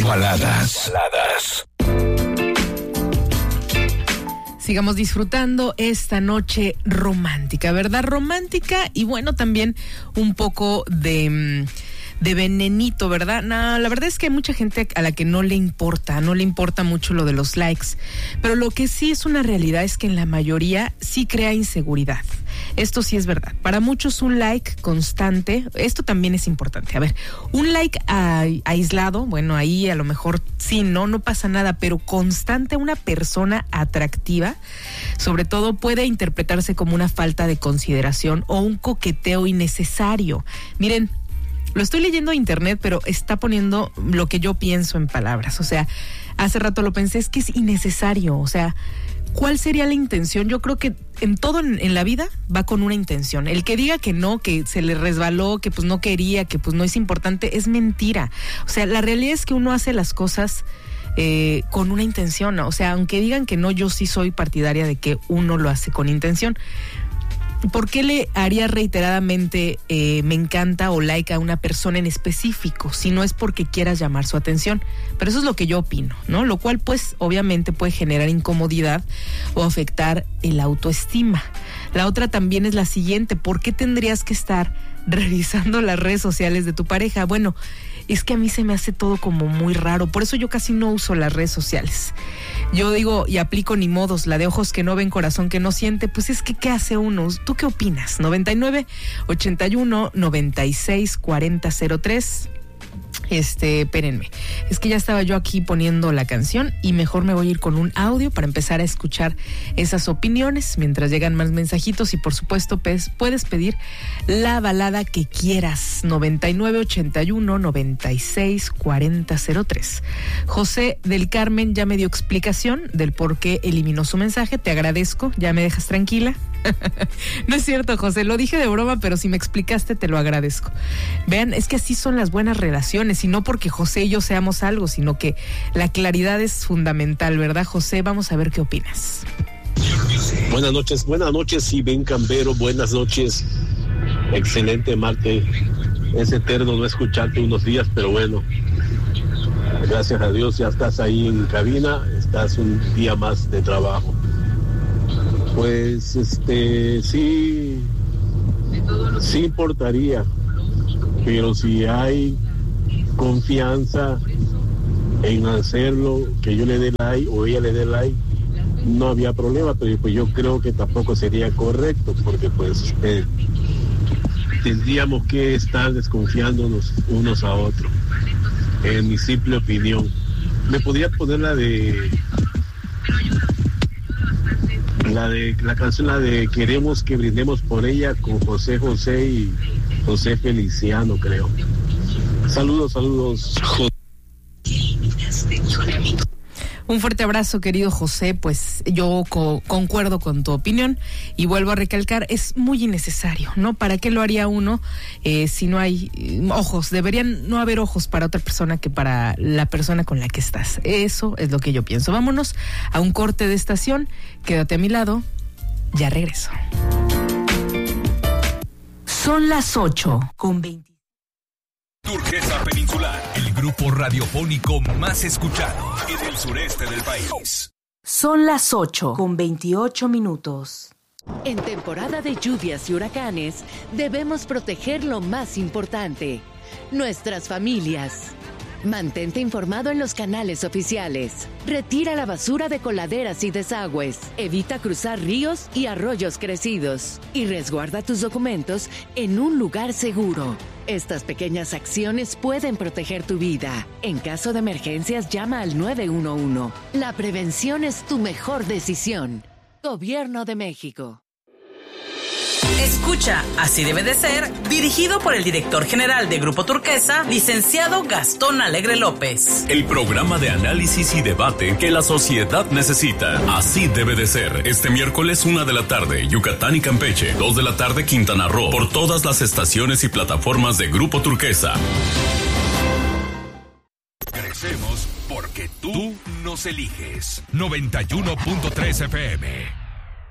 Baladas. Sigamos disfrutando esta noche romántica, ¿verdad? Romántica y bueno, también un poco de venenito, ¿verdad? No, la verdad es que hay mucha gente a la que no le importa mucho lo de los likes, pero lo que sí es una realidad es que en la mayoría sí crea inseguridad. Esto sí es verdad. Para muchos un like constante, esto también es importante. A ver, un like aislado, bueno, ahí a lo mejor sí, no pasa nada, pero constante, una persona atractiva, sobre todo puede interpretarse como una falta de consideración o un coqueteo innecesario. Miren, lo estoy leyendo en internet, pero está poniendo lo que yo pienso en palabras. O sea, hace rato lo pensé, es que es innecesario. O sea, ¿cuál sería la intención? Yo creo que en todo en la vida va con una intención. El que diga que no, que se le resbaló, que pues no quería, que pues no es importante, es mentira. O sea, la realidad es que uno hace las cosas con una intención. O sea, aunque digan que no, yo sí soy partidaria de que uno lo hace con intención. ¿Por qué le haría reiteradamente me encanta o like a una persona en específico si no es porque quieras llamar su atención? Pero eso es lo que yo opino, ¿no? Lo cual pues obviamente puede generar incomodidad o afectar el autoestima. La otra también es la siguiente: ¿por qué tendrías que estar revisando las redes sociales de tu pareja? Bueno, es que a mí se me hace todo como muy raro, por eso yo casi no uso las redes sociales. Yo digo y aplico ni modos, la de ojos que no ven, corazón que no siente. Pues es que ¿qué hace uno? ¿Tú qué opinas? 99-81-96-4003. Espérenme, es que ya estaba yo aquí poniendo la canción y mejor me voy a ir con un audio para empezar a escuchar esas opiniones mientras llegan más mensajitos y por supuesto puedes pedir la balada que quieras. 99-81-96-4003. José del Carmen ya me dio explicación del por qué eliminó su mensaje, te agradezco, ya me dejas tranquila. No es cierto, José, lo dije de broma, pero si me explicaste te lo agradezco. Vean, es que así son las buenas relaciones y no porque José y yo seamos algo, sino que la claridad es fundamental, ¿verdad, José? Vamos a ver qué opinas. Buenas noches, Ivén Cambero, buenas noches. Excelente martes. Es eterno no escucharte unos días, pero bueno, gracias a Dios ya estás ahí en cabina, estás un día más de trabajo. Pues sí importaría, pero si hay confianza en hacerlo, que yo le dé like o ella le dé like, no había problema, pero pues yo creo que tampoco sería correcto, porque pues tendríamos que estar desconfiándonos unos a otros, en mi simple opinión. ¿Me podría poner la canción, la de Queremos que brindemos por ella, con José y José Feliciano, creo? Saludos. Un fuerte abrazo, querido José. Pues yo concuerdo con tu opinión y vuelvo a recalcar, es muy innecesario, ¿no? ¿Para qué lo haría uno si no hay ojos? Deberían no haber ojos para otra persona que para la persona con la que estás. Eso es lo que yo pienso. Vámonos a un corte de estación. Quédate a mi lado. Ya regreso. Son las 8:20. Turquesa Peninsular, el grupo radiofónico más escuchado en el sureste del país. Son las 8:28. En temporada de lluvias y huracanes, debemos proteger lo más importante: nuestras familias. Mantente informado en los canales oficiales. Retira la basura de coladeras y desagües. Evita cruzar ríos y arroyos crecidos. Y resguarda tus documentos en un lugar seguro. Estas pequeñas acciones pueden proteger tu vida. En caso de emergencias, llama al 911. La prevención es tu mejor decisión. Gobierno de México. Escucha Así debe de ser, dirigido por el director general de Grupo Turquesa, licenciado Gastón Alegre López. El programa de análisis y debate que la sociedad necesita. Así debe de ser. Este miércoles 1 de la tarde, Yucatán y Campeche. 2 de la tarde, Quintana Roo. Por todas las estaciones y plataformas de Grupo Turquesa. Crecemos porque tú nos eliges. 91.3 FM.